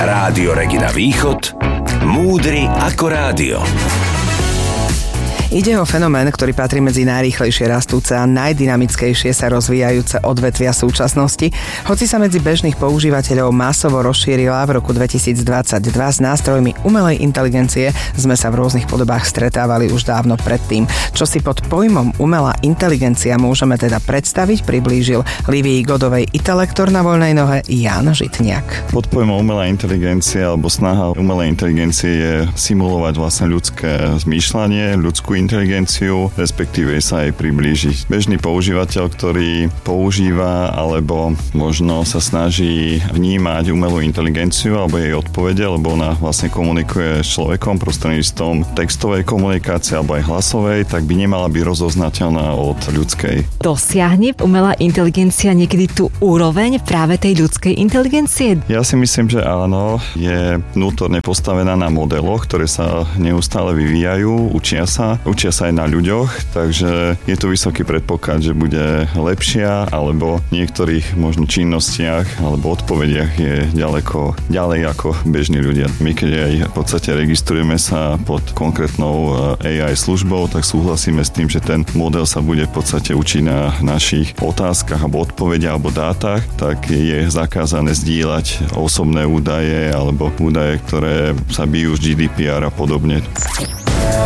Rádio Regina Východ. Múdry ako rádio. Ide o fenomén, ktorý patrí medzi najrýchlejšie rastúce a najdynamickejšie sa rozvíjajúce odvetvia súčasnosti, hoci sa medzi bežných používateľov masovo rozšírila v roku 2022 s nástrojmi umelej inteligencie, sme sa v rôznych podobách stretávali už dávno predtým. Čo si pod pojmom umelá inteligencia môžeme teda predstaviť, priblížil Livii Godovej intelektor na voľnej nohe Ján Žitniak. Pod pojmom umelá inteligencia alebo snaha umelej inteligencie je simulovať vlastne ľudské zmýšľanie, ľudskú inteligenciu, respektíve sa aj priblížiť. Bežný používateľ, ktorý používa alebo možno sa snaží vnímať umelú inteligenciu alebo jej odpovede, lebo ona vlastne komunikuje s človekom prostredníctvom textovej komunikácie alebo aj hlasovej, tak by nemala byť rozoznateľná od ľudskej. Dosiahne umelá inteligencia niekedy tú úroveň práve tej ľudskej inteligencie? Ja si myslím, že áno. Je vnútorne postavená na modeloch, ktoré sa neustále vyvíjajú, učia sa aj na ľuďoch, takže je tu vysoký predpoklad, že bude lepšia, alebo v niektorých možno činnostiach alebo odpovediach je ďaleko ďalej ako bežní ľudia. My keď aj v podstate registrujeme sa pod konkrétnou AI službou, tak súhlasíme s tým, že ten model sa bude v podstate učiť na našich otázkach alebo odpovediach alebo dátach, tak je zakázané zdieľať osobné údaje alebo údaje, ktoré sa bijú z GDPR a podobne.